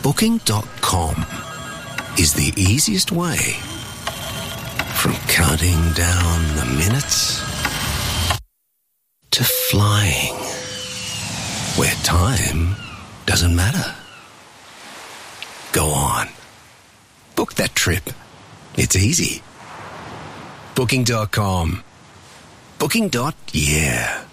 Booking.com is the easiest way from counting down the minutes to flying, where time doesn't matter. Go on. Book that trip. It's easy. Booking.com. Booking.yeah.